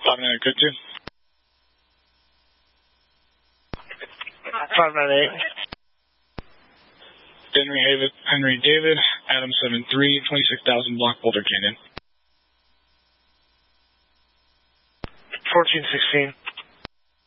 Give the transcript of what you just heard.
598, good too. 598. Henry David, Adam 73, 26,000 block Boulder Canyon. 1416.